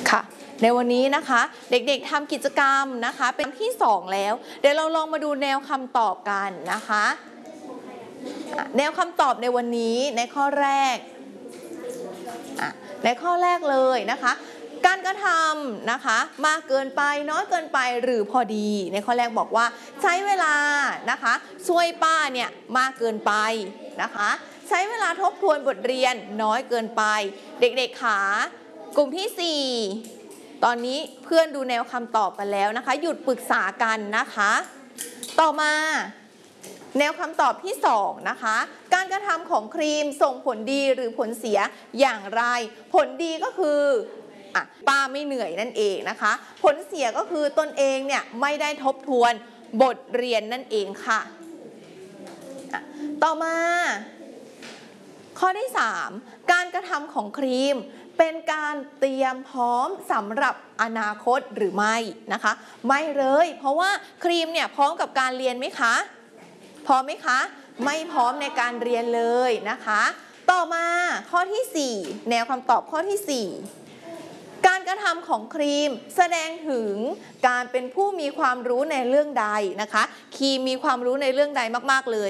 ค่ะในวันนี้นะคะเด็กๆทำกิจกรรมนะคะเป็นที่2แล้วเดี๋ยวเราลองมาดูแนวคำตอบกันนะคะแนวคำตอบในวันนี้ในข้อแรกเลยนะคะการกระทำนะคะมากเกินไปน้อยเกินไปหรือพอดีในข้อแรกบอกว่าใช้เวลานะคะช่วยป้าเนี่ยมากเกินไปนะคะใช้เวลาทบทวนบทเรียนน้อยเกินไปเด็กๆขากลุ่มที่4ตอนนี้เพื่อนดูแนวคำตอบกันแล้วนะคะหยุดปรึกษากันนะคะต่อมาแนวคำตอบที่2นะคะการกระทำของครีมส่งผลดีหรือผลเสียอย่างไรผลดีก็คือป้าไม่เหนื่อยนั่นเองนะคะผลเสียก็คือตนเองเนี่ยไม่ได้ทบทวนบทเรียนนั่นเองค่ะต่อมาข้อที่3การกระทำของครีมเป็นการเตรียมพร้อมสำหรับอนาคตหรือไม่นะคะไม่เลยเพราะว่าครีมเนี่ยพร้อมกับการเรียนไหมคะพร้อมไหมคะไม่พร้อมในการเรียนเลยนะคะต่อมาข้อที่4แนวคำตอบข้อที่4การกระทำของครีมแสดงถึงการเป็นผู้มีความรู้ในเรื่องใดนะคะครีมมีความรู้ในเรื่องใดมากๆเลย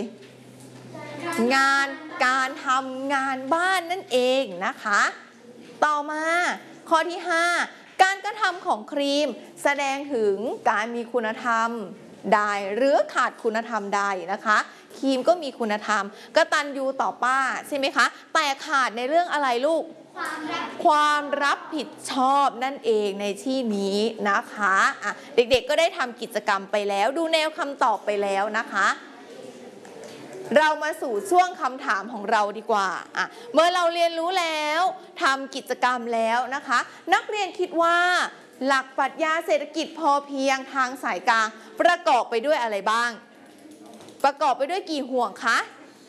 การทำงานบ้านนั่นเองนะคะต่อมาข้อที่5การกระทำของครีมแสดงถึงการมีคุณธรรมใดหรือขาดคุณธรรมใดนะคะครีมก็มีคุณธรรมกตัญญูต่อป้าใช่ไหมคะแต่ขาดในเรื่องอะไรลูกความรับผิดชอบนั่นเองในที่นี้นะคะเด็กๆก็ได้ทำกิจกรรมไปแล้วดูแนวคำตอบไปแล้วนะคะเรามาสู่ช่วงคำถามของเราดีกว่าเมื่อเราเรียนรู้แล้วทำกิจกรรมแล้วนะคะนักเรียนคิดว่าหลักปรัชญาเศรษฐกิจพอเพียงทางสายกลางประกอบไปด้วยอะไรบ้างประกอบไปด้วยกี่ห่วงคะ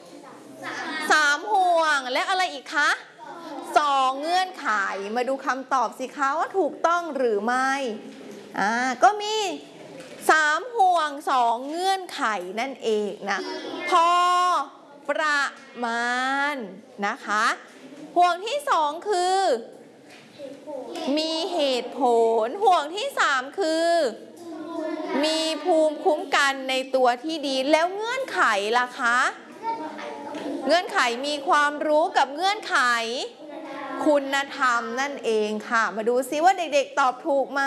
3ห่วงและอะไรอีกคะ2เงื่อนไขมาดูคำตอบสิคะว่าถูกต้องหรือไม่ก็มี3ห่วง2เงื่อนไขนั่นเองนะพอประมาณนะคะห่วงที่2คือมีเหตุผลห่วงที่3คือมีภูมิคุ้มกันในตัวที่ดีแล้วเงื่อนไขล่ะคะเงื่อนไขมีความรู้กับเงื่อนไขคุณธรรมนั่นเองค่ะมาดูซิว่าเด็กๆตอบถูกไหม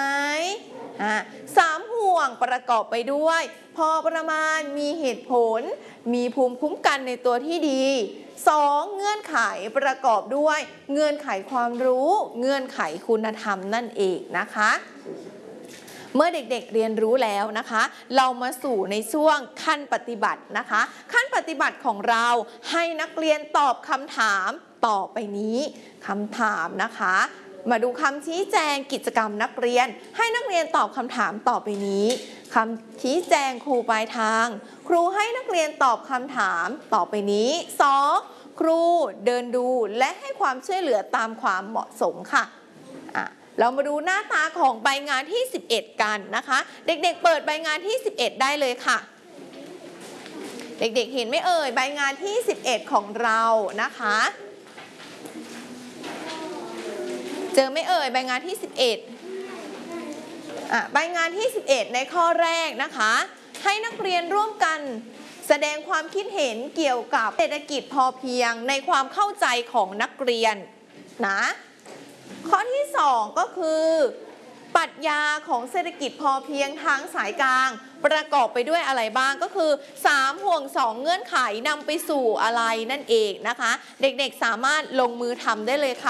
3ห่วงประกอบไปด้วยพอประมาณมีเหตุผลมีภูมิคุ้มกันในตัวที่ดี2เงื่อนไขประกอบด้วยเงื่อนไขความรู้เงื่อนไขคุณธรรมนั่นเองนะคะเมื่อเด็กๆเรียนรู้แล้วนะคะเรามาสู่ในช่วงขั้นปฏิบัตินะคะขั้นปฏิบัติของเราให้นักเรียนตอบคำถามต่อไปนี้คำถามนะคะมาดูคำชี้แจงกิจกรรมนักเรียนให้นักเรียนตอบคำถามต่อไปนี้คำชี้แจงครูปลายทางครูให้นักเรียนตอบคำถามต่อไปนี้2ครูเดินดูและให้ความช่วยเหลือตามความเหมาะสมค่ะเรามาดูหน้าตาของใบงานที่11กันนะคะเด็กๆเปิดใบงานที่11ได้เลยค่ะเด็กๆเห็นไหมเอ่ยใบงานที่11ของเรานะคะเจอไหมเอ่ยใบงานที่11ใบงานที่11ในข้อแรกนะคะให้นักเรียนร่วมกันแสดงความคิดเห็นเกี่ยวกับเศรษฐกิจพอเพียงในความเข้าใจของนักเรียนนะข้อที่2ก็คือปรัชญาของเศรษฐกิจพอเพียงทางสายกลางประกอบไปด้วยอะไรบ้างก็คือ3ห่วง2เงื่อนไขนำไปสู่อะไรนั่นเองนะคะเด็กๆสามารถลงมือทำได้เลยค่ะ